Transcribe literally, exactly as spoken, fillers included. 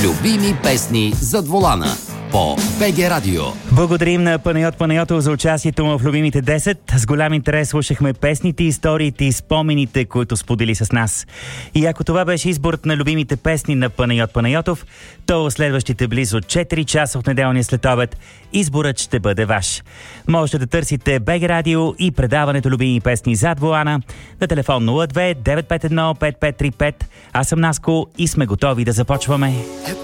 Любими песни зад волана по БГ Радио. Благодарим на Панайот Панайотов за участието му в Любимите десет. С голям интерес слушахме песните, историите и спомените, които сподели с нас. И ако това беше изборът на любимите песни на Панайот Панайотов, то в следващите близо четири часа от неделния следобед изборът ще бъде ваш. Можете да търсите БГ Радио и предаването Любими песни зад волана на телефон нула две девет пет едно пет пет три пет. Аз съм Наско и сме готови да започваме.